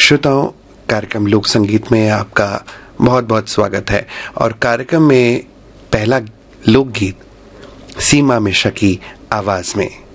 श्रोताओं, कार्यक्रम लोक संगीत में आपका बहुत बहुत स्वागत है। और कार्यक्रम में पहला लोकगीत सीमा मिश्रा की आवाज में।